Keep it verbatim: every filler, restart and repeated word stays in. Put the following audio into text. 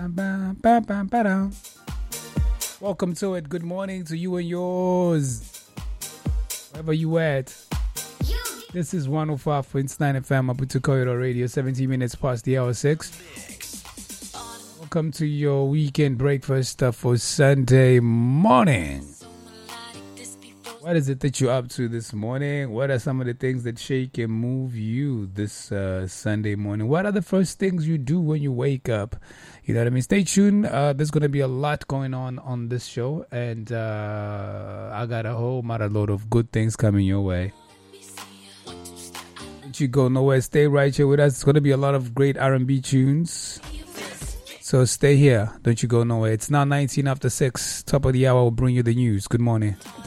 Welcome to it. Good morning to you and yours. Wherever you at. This is one oh five point nine F M, Maputo Koyodo Radio, seventeen minutes past the hour six. Welcome to your weekend breakfast uh, for Sunday morning. What is it that you're up to this morning? What are some of the things that shake and move you this uh, Sunday morning? What are the first things you do when you wake up? You know what I mean? Stay tuned. Uh, there's going to be a lot going on on this show. And uh, I got a whole load of good things coming your way. Don't you go nowhere. Stay right here with us. It's going to be a lot of great R and B tunes. So stay here. Don't you go nowhere. It's now nineteen after six. Top of the hour. We'll bring you the news. Good morning.